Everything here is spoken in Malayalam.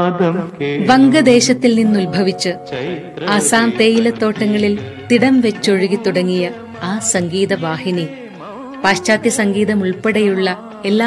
വംഗദേശത്തിൽ നിന്നുത്ഭവിച്ച് ആസാം തേയിലത്തോട്ടങ്ങളിൽ തിടം വെച്ചൊഴുകി തുടങ്ങിയ ആ സംഗീതവാഹിനി പാശ്ചാത്യ സംഗീതം ഉൾപ്പെടെയുള്ള എല്ലാ